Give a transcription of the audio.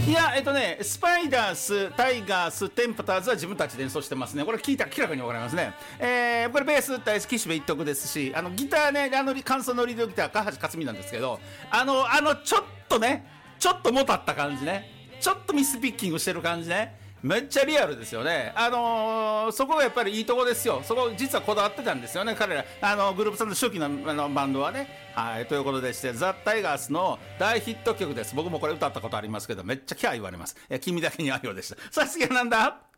いや、スパイダース、タイガース、テンパターズは自分たちで演奏してますね。これ聞いたら明らかに分かりますね。これベース大好き岸辺一徳ですし、ギターね、感想のリードギター、高橋克実なんですけど、ちょっとね、ちょっともたった感じね。ちょっとミスピッキングしてる感じね。めっちゃリアルですよね。そこがやっぱりいいとこですよ。そこ実はこだわってたんですよね、彼ら。グループさんの初期のバンドはね。はい、ということでして、ザ・タイガースの大ヒット曲です。僕もこれ歌ったことありますけど、めっちゃキャー言われます。君だけに愛をでした。さあ次はなんだ？